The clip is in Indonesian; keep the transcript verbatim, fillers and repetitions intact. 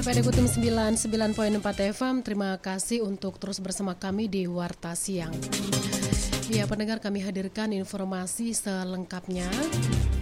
P D Kutum sembilan puluh sembilan koma empat F M, terima kasih untuk terus bersama kami di Warta Siang. Ya pendengar, kami hadirkan informasi selengkapnya.